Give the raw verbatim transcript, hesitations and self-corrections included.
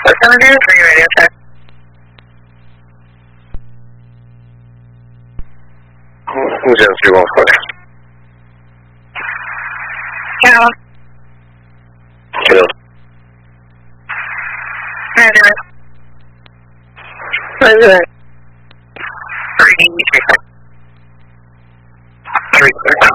seven zero three radio check. zero three one four. Yeah. Hello. Roger. Roger. Three, three, three, three.